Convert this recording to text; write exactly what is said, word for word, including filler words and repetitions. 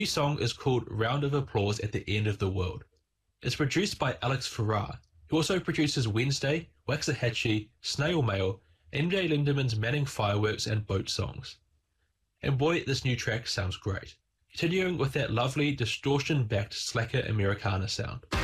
new song is called Round of Applause at the End of the World. It's produced by Alex Farrar, who also produces Wednesday, Waxahachie, Snail Mail, M J Lindeman's Manning Fireworks and Boat songs. And boy, this new track sounds great, continuing with that lovely distortion-backed slacker Americana sound.